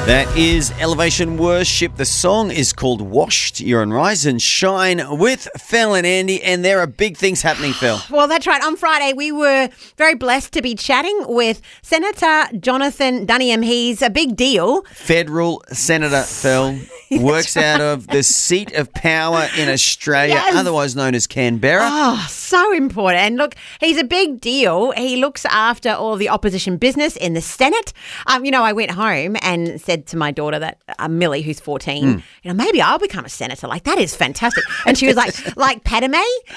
That is Elevation Worship. The song is called Washed. You're on Rise and Shine with Phil and Andy, and there are big things happening, Phil. Well, that's right. On Friday, we were very blessed to be chatting with Senator Jonathan Duniam. He's a big deal. Federal Senator, Phil, works out of the seat of power in Australia, Yes. otherwise known as Canberra. Oh, so important. And look, he's a big deal. He looks after all the opposition business in the Senate. I went home and said to my daughter that Millie, who's 14, maybe I'll become a senator. Like, that is fantastic. And she was like Padme?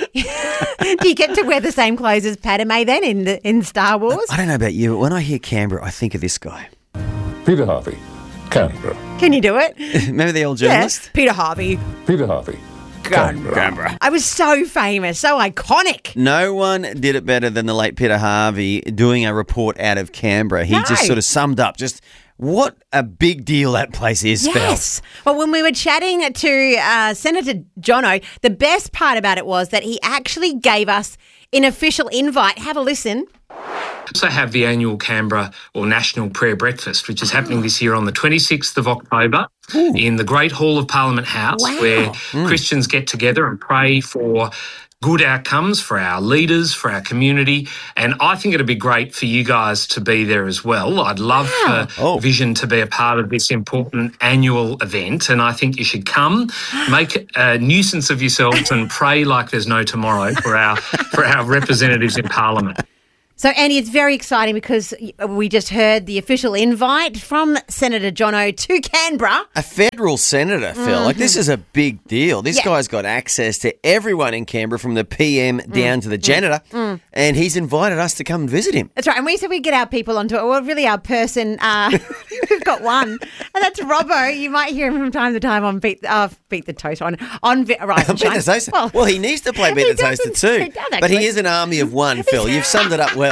Do you get to wear the same clothes as Padme then in Star Wars? I don't know about you, but when I hear Canberra, I think of this guy. Peter Harvey, Canberra. Can you do it? Remember the old journalist? Yeah. Peter Harvey. Peter Harvey, Canberra. I was so famous, so iconic. No one did it better than the late Peter Harvey doing a report out of Canberra. He just sort of summed up just what a big deal that place is, Yes. Well, when we were chatting to Senator Jono, the best part about it was that he actually gave us an official invite. Have a listen. Also have the annual Canberra or National Prayer Breakfast, which is happening this year on the 26th of October in the Great Hall of Parliament House, where Christians get together and pray for good outcomes for our leaders, for our community. And I think it'd be great for you guys to be there as well. I'd love for Vision to be a part of this important annual event, and I think you should come, make a nuisance of yourselves and pray like there's no tomorrow for our representatives in Parliament. So, Andy, it's very exciting because we just heard the official invite from Senator Jono to Canberra. A federal senator, Phil. Like, this is a big deal. This guy's got access to everyone in Canberra, from the PM down to the janitor, and he's invited us to come and visit him. That's right. And we said we'd get our people onto it. Well, really, our person, we've got one, and that's Robbo. You might hear him from time to time on Beat the Toast, on Rise and Shine. Beat the Toaster. Well, he needs to play Beat the Toaster too. He does, but he is an army of one, Phil. You've summed it up well.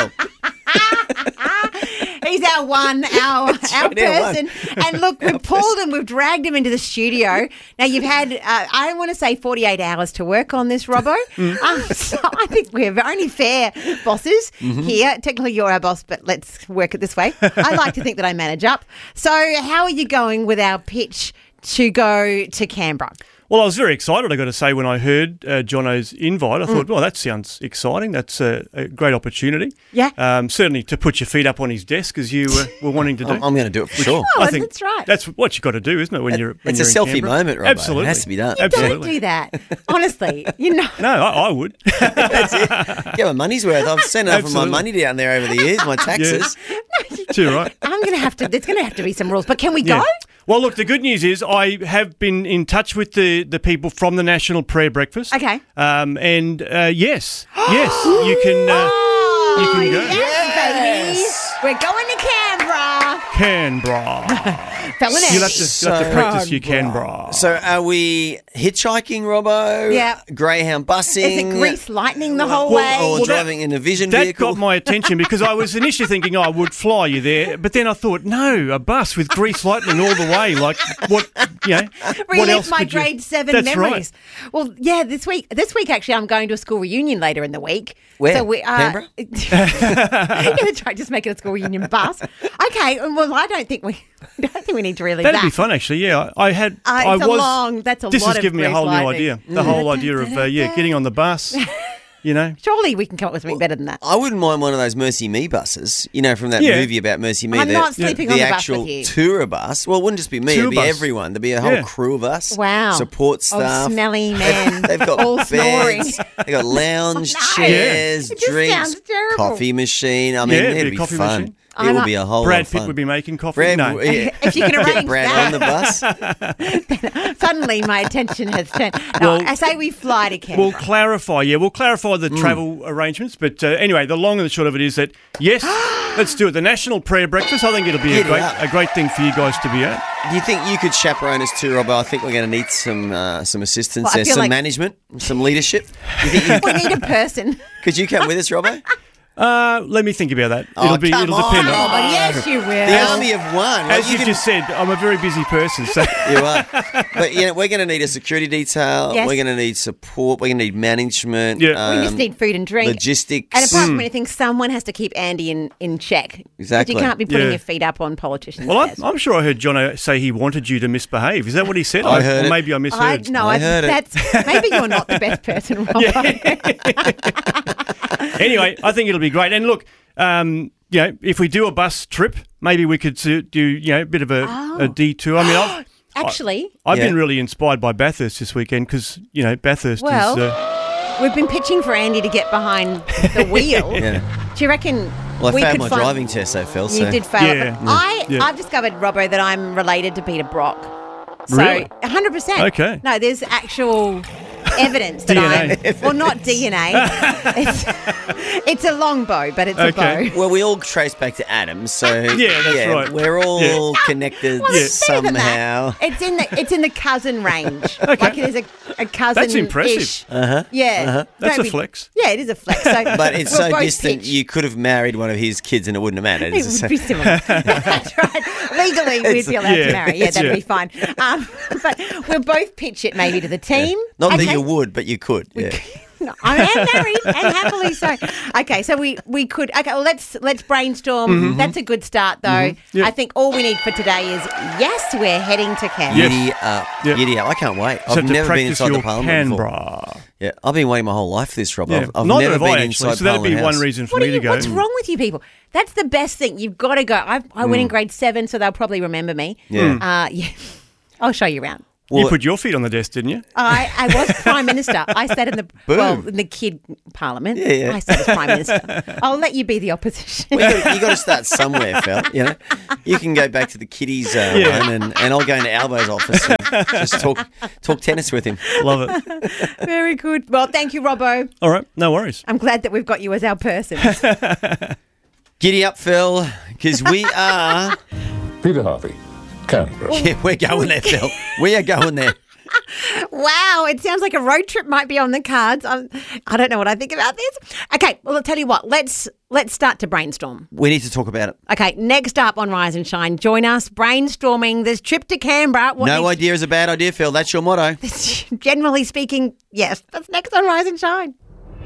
He's our person. And look, we've pulled him, we've dragged him into the studio. Now, you've had, I don't want to say 48 hours to work on this, Robbo. So I think we're only fair bosses here. Technically, you're our boss, but let's work it this way. I like to think that I manage up. So how are you going with our pitch to go to Canberra? Well, I was very excited, I got to say, when I heard Jono's invite. I thought, well, that sounds exciting. That's a great opportunity. Yeah. Certainly to put your feet up on his desk, as you were wanting to do. I'm going to do it for sure. Oh, I think that's right. That's what you've got to do, isn't it, when you're It's a in selfie Canberra? moment, Robbo. Absolutely. It has to be done. Absolutely. Don't do that. Honestly, No, I would. That's it. Get my money's worth. I've sent enough of my money down there over the years, my taxes. Too right. there's going to have to be some rules, but can we go? Well, look, the good news is I have been in touch with the people from the National Prayer Breakfast. Okay. And yes, you can go. Yes, baby. We're going to Canberra. You'll have to practice your Canberra. So are we hitchhiking, Robbo? Yeah. Greyhound busing? Is it grease lightning the whole way? Or driving in a Vision That vehicle? got my attention because I was initially thinking I would fly you there, but then I thought, no, a bus with grease lightning all the way. Like, what, what Relive else my could you... grade 7 That's memories. Right. Well, yeah, this week actually I'm going to a school reunion later in the week. Where? So Canberra? Yeah, that's right, just make it a school reunion bus. Okay, well, I don't think we need to relive That'd that. be fun, actually. Yeah, that's a This lot has of given me a whole new idea. The whole idea of getting on the bus. Surely we can come up with something better than that. I wouldn't mind one of those Mercy Me buses, from that movie about Mercy Me. I'm not sleeping on the bus actual with you. tour bus. Well, it wouldn't just be me, Tour it'd be bus. everyone. There'd be a whole crew of us. Wow. Support staff. Oh, smelly men. They've got all snoring. beds, they've got lounge No. chairs, It just drinks, sounds terrible. coffee machine. I mean, it'd it'd be be a coffee fun. machine. It would be a whole lot Brad of fun. Pitt would be making coffee. Brad, No. If you can Get arrange Brad that. on the bus. Suddenly my attention has turned. No, I say we fly to Canberra. We'll clarify the travel arrangements. But anyway, the long and the short of it is that, yes, let's do it. The National Prayer Breakfast, I think it'll be a great thing for you guys to be at. Do you think you could chaperone us too, Robbo? I think we're going to need some assistance, Well, I feel some like- management, some leadership. You think we need a person. could you come with us, Robbo? Let me think about that. Oh, It'll come depend on. Oh, yes, you will. The army of one. As you just said, I'm a very busy person. So You are. But we're going to need a security detail. Yes. We're going to need support. We're going to need management. Yeah. We just need food and drink. Logistics. And apart from anything, someone has to keep Andy in check. Exactly. But you can't be putting Yeah. your feet up on politicians' well, heads. I'm sure I heard Jono say he wanted you to misbehave. Is that what he said? I heard or it. maybe I misheard. I heard it. That's maybe you're not the best person, Robbo. Anyway, I think it'll be great. And look, if we do a bus trip, maybe we could do a bit of a detour. I mean, Actually, I've Yeah. been really inspired by Bathurst this weekend because Bathurst Well, is. we've been pitching for Andy to get behind the wheel. Yeah. Do you reckon Well, I we failed could my find... driving test, so Phil. You So. did fail. Yeah. But I've discovered, Robbo, that I'm related to Peter Brock. So Really? 100%. Okay. No, there's actual evidence that DNA. I'm... Well, not DNA. It's a long bow, but it's Okay. a bow. Well, we all trace back to Adam, so Yeah, that's right. We're all connected Well, it's better than somehow. that. It's in the cousin range. Like it is a cousin. That's impressive. Yeah. That's Don't a flex. Yeah, it is a flex. So But it's we're so both distant, pitch. you could have married one of his kids and it wouldn't have mattered. It would be similar. That's right. Legally, we'd be allowed yeah, to marry. Yeah, that'd yeah. be fine. But we'll both pitch it maybe to the team. Not that Okay. you would, but you could. Yeah. No, I am married and happily so. Okay, so we could. Okay, well, let's brainstorm. Mm-hmm. That's a good start, though. Yeah. I think all we need for today is yes, we're heading to Canberra. Yes. Giddy up. Yeah. Giddy up. I can't wait. So I've to never been practice inside the your Parliament before. Canberra. Yeah, I've been waiting my whole life for this, Rob. Yeah. I've Neither never have been I, actually. inside So that'd be Parliament one House. reason for me to go. What's wrong with you people? That's the best thing. You've got to go. I went in grade 7, so they'll probably remember me. Yeah. Yeah. I'll show you around. You put your feet on the desk, didn't you? I was Prime Minister. I sat in the kid parliament. Yeah. I sat as Prime Minister. I'll let you be the opposition. You got to start somewhere, Phil. You can go back to the kiddies one, and I'll go into Albo's office and just talk tennis with him. Love it. Very good. Well, thank you, Robbo. All right, no worries. I'm glad that we've got you as our person. Giddy up, Phil, because we are. Peter Harvey, Canberra. Yeah, we're going there, Phil. We are going there. Wow, it sounds like a road trip might be on the cards. I don't know what I think about this. Okay, well, I'll tell you what. Let's start to brainstorm. We need to talk about it. Okay, next up on Rise and Shine, join us brainstorming this trip to Canberra. No idea is a bad idea, Phil. That's your motto. Generally speaking, yes. That's next on Rise and Shine.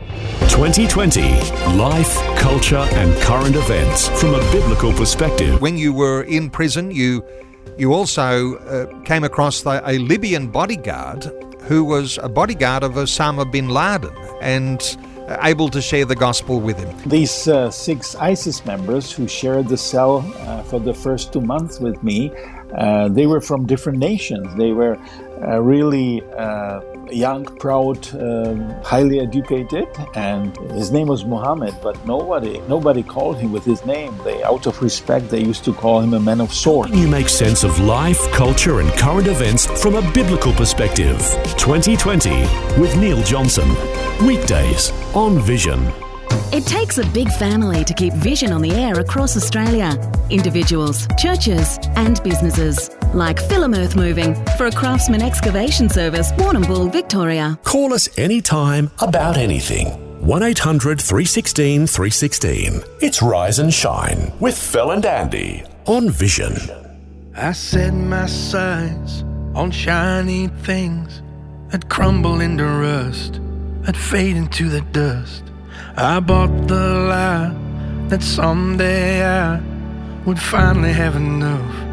2020 Life, Culture and Current Events from a Biblical Perspective. When you were in prison, you also came across a Libyan bodyguard who was a bodyguard of Osama bin Laden and able to share the gospel with him. These 6 ISIS members who shared the cell for the first 2 months with me, they were from different nations. They were really young, proud, highly educated, and his name was Muhammad, but nobody called him with his name. Out of respect, they used to call him a man of sword. You make sense of life, culture and current events from a biblical perspective. 2020 with Neil Johnson. Weekdays on Vision. It takes a big family to keep Vision on the air across Australia. Individuals, churches and businesses. Like Film Earth Moving for a Craftsman excavation service, Warrnambool, Victoria. Call us anytime about anything. 1800 316 316. It's Rise and Shine with Phil and Andy on Vision. I set my sights on shiny things that crumble into rust, that fade into the dust. I bought the lie that someday I would finally have enough.